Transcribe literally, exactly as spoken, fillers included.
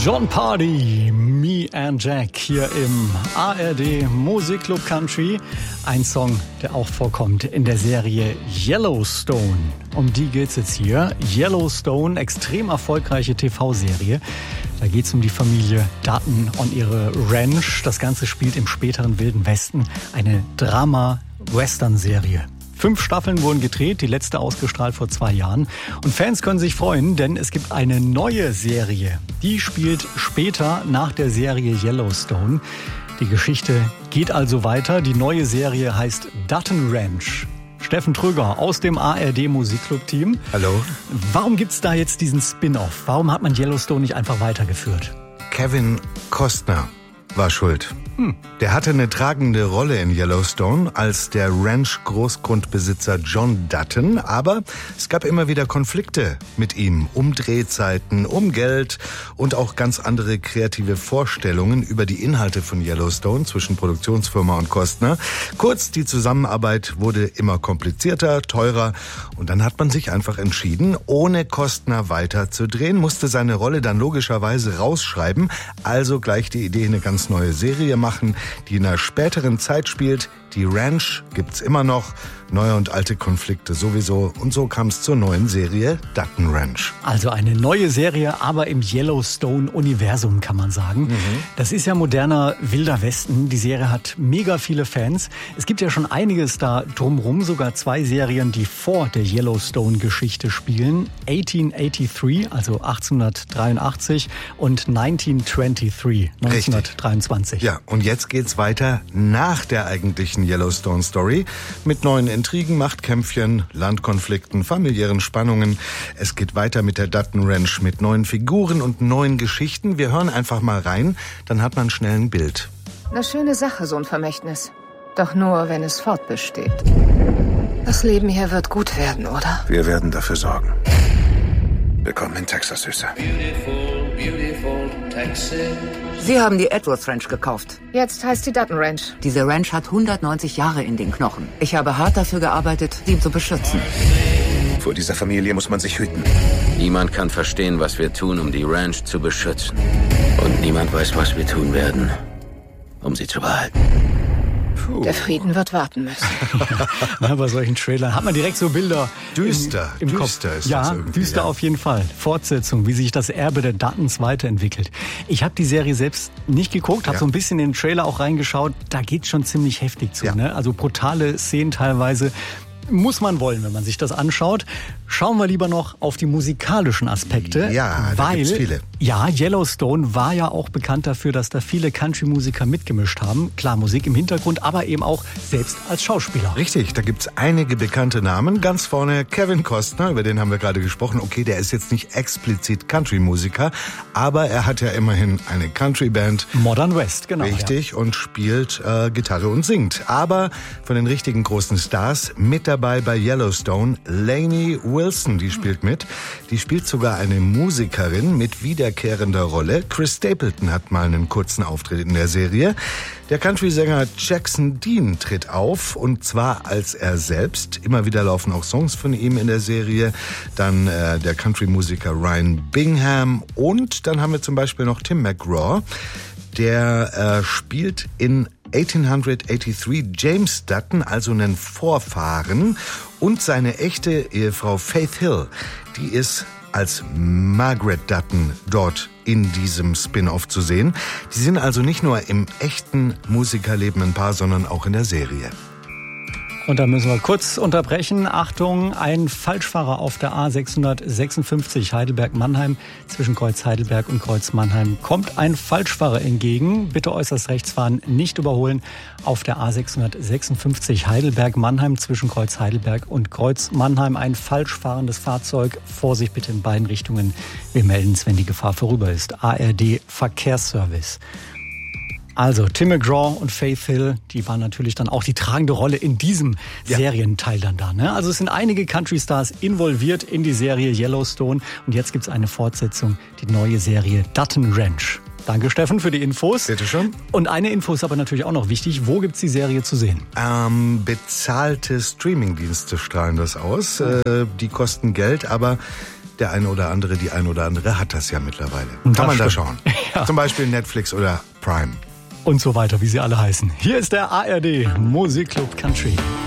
Jon Pardi, Me and Jack hier im A R D Musikclub Country. Ein Song, der auch vorkommt in der Serie Yellowstone. Um die geht's jetzt hier. Yellowstone, extrem erfolgreiche T V-Serie. Da geht's um die Familie Dutton und ihre Ranch. Das Ganze spielt im späteren Wilden Westen. Eine Drama-Western-Serie. Fünf Staffeln wurden gedreht, die letzte ausgestrahlt vor zwei Jahren. Und Fans können sich freuen, denn es gibt eine neue Serie. Die spielt später nach der Serie Yellowstone. Die Geschichte geht also weiter. Die neue Serie heißt Dutton Ranch. Steffen Tröger aus dem A R D Musikclub-Team. Hallo. Warum gibt's da jetzt diesen Spin-off? Warum hat man Yellowstone nicht einfach weitergeführt? Kevin Costner war schuld. Hm. Der hatte eine tragende Rolle in Yellowstone als der Ranch-Großgrundbesitzer John Dutton, aber es gab immer wieder Konflikte mit ihm um Drehzeiten, um Geld und auch ganz andere kreative Vorstellungen über die Inhalte von Yellowstone zwischen Produktionsfirma und Costner. Kurz, die Zusammenarbeit wurde immer komplizierter, teurer und dann hat man sich einfach entschieden, ohne Costner weiter zu drehen, musste seine Rolle dann logischerweise rausschreiben, also gleich die Idee, eine ganz neue Serie machen, die in einer späteren Zeit spielt. Die Ranch gibt's immer noch, neue und alte Konflikte sowieso. Und so kam es zur neuen Serie Dutton Ranch. Also eine neue Serie, aber im Yellowstone-Universum kann man sagen. Mhm. Das ist ja moderner Wilder Westen. Die Serie hat mega viele Fans. Es gibt ja schon einiges da drumrum, sogar zwei Serien, die vor der Yellowstone-Geschichte spielen. achtzehnhundertdreiundachtzig, also achtzehnhundertdreiundachtzig und neunzehnhundertdreiundzwanzig, neunzehnhundertdreiundzwanzig. Ja, und jetzt geht's weiter nach der eigentlichen Yellowstone-Story mit neuen Intrigen, Machtkämpfchen, Landkonflikten, familiären Spannungen. Es geht weiter mit der Dutton Ranch mit neuen Figuren und neuen Geschichten. Wir hören einfach mal rein, dann hat man schnell ein Bild. Eine schöne Sache, so ein Vermächtnis. Doch nur, wenn es fortbesteht. Das Leben hier wird gut werden, oder? Wir werden dafür sorgen. Willkommen in Texas, Süße. Beautiful, beautiful Texas. Sie haben die Edwards Ranch gekauft. Jetzt heißt die Dutton Ranch. Diese Ranch hat hundertneunzig Jahre in den Knochen. Ich habe hart dafür gearbeitet, sie zu beschützen. Vor dieser Familie muss man sich hüten. Niemand kann verstehen, was wir tun, um die Ranch zu beschützen. Und niemand weiß, was wir tun werden, um sie zu behalten. Puh. Der Frieden wird warten müssen. Ja, bei solchen Trailern hat man direkt so Bilder Düster, im, im düster Kopf. ist ja, das irgendwie. Düster ja. auf jeden Fall. Fortsetzung, wie sich das Erbe der Duttons weiterentwickelt. Ich habe die Serie selbst nicht geguckt, habe ja. so ein bisschen in den Trailer auch reingeschaut. Da geht's schon ziemlich heftig zu. Ja. Ne? Also brutale Szenen teilweise. Muss man wollen, wenn man sich das anschaut. Schauen wir lieber noch auf die musikalischen Aspekte. Ja, da weil, gibt's viele. Ja, Yellowstone war ja auch bekannt dafür, dass da viele Country-Musiker mitgemischt haben. Klar, Musik im Hintergrund, aber eben auch selbst als Schauspieler. Richtig, da gibt's einige bekannte Namen. Ganz vorne Kevin Costner, über den haben wir gerade gesprochen. Okay, der ist jetzt nicht explizit Country-Musiker, aber er hat ja immerhin eine Country-Band. Modern West, genau. Richtig, ja. und spielt äh, Gitarre und singt. Aber von den richtigen großen Stars mit dabei bei Yellowstone Lainey Wilson, die spielt mit. Die spielt sogar eine Musikerin mit wiederkehrender Rolle. Chris Stapleton hat mal einen kurzen Auftritt in der Serie. Der Country-Sänger Jackson Dean tritt auf, und zwar als er selbst. Immer wieder laufen auch Songs von ihm in der Serie. Dann äh, der Country-Musiker Ryan Bingham, und dann haben wir zum Beispiel noch Tim McGraw. Der äh, spielt in achtzehnhundertdreiundachtzig James Dutton, also einen Vorfahren, und seine echte Ehefrau Faith Hill, die ist als Margaret Dutton dort in diesem Spin-off zu sehen. Die sind also nicht nur im echten Musikerleben ein Paar, sondern auch in der Serie. Und da müssen wir kurz unterbrechen. Achtung, ein Falschfahrer auf der A sechshundertsechsundfünfzig Heidelberg-Mannheim. Zwischen Kreuz Heidelberg und Kreuz Mannheim kommt ein Falschfahrer entgegen. Bitte äußerst rechts fahren, nicht überholen. Auf der A sechshundertsechsundfünfzig Heidelberg-Mannheim zwischen Kreuz Heidelberg und Kreuz Mannheim ein falsch fahrendes Fahrzeug. Vorsicht bitte in beiden Richtungen. Wir melden es, wenn die Gefahr vorüber ist. A R D Verkehrsservice. Also Tim McGraw und Faith Hill, die waren natürlich dann auch die tragende Rolle in diesem ja. Serienteil dann da. Ne? Also es sind einige Country-Stars involviert in die Serie Yellowstone. Und jetzt gibt's eine Fortsetzung, die neue Serie Dutton Ranch. Danke, Steffen, für die Infos. Bitte schon. Und eine Info ist aber natürlich auch noch wichtig. Wo gibt's die Serie zu sehen? Ähm, bezahlte Streamingdienste strahlen das aus. Äh, die kosten Geld, aber der eine oder andere, die eine oder andere hat das ja mittlerweile. Kann das man stimmt. da schauen. Ja. Zum Beispiel Netflix oder Prime. Und so weiter, wie sie alle heißen. Hier ist der A R D Musikclub Country.